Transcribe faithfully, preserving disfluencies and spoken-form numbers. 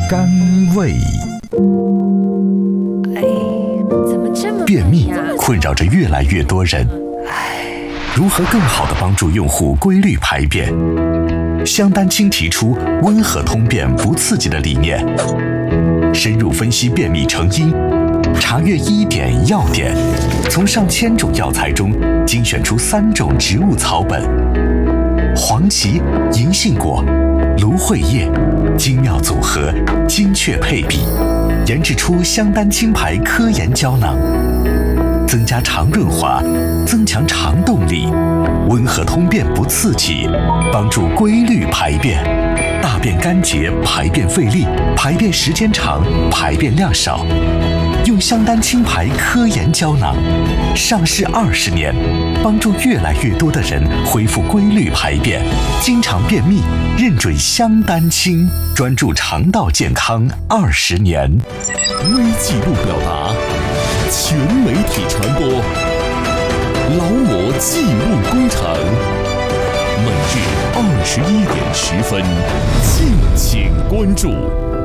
甘味。 哎，怎么这么便秘困扰着越来越多人，如何更好地帮助用户规律排便？香丹青提出温和通便不刺激的理念，深入分析便秘成因，查阅医典药典，从上千种药材中精选出三种植物草本：黄芪、银杏果、芦荟叶，精妙组合，精确配比，研制出香丹青牌科研胶囊，增加肠润滑，增强肠动力，温和通便不刺激，帮助规律排便，大便干结，排便费力，排便时间长，排便量少。用香丹青牌科研胶囊，上市二十年，帮助越来越多的人恢复规律排便，经常便秘，认准香丹青，专注肠道健康二十年。 微记录表达，全媒体传播，劳模记录工程，每日二十一点十分，敬请关注。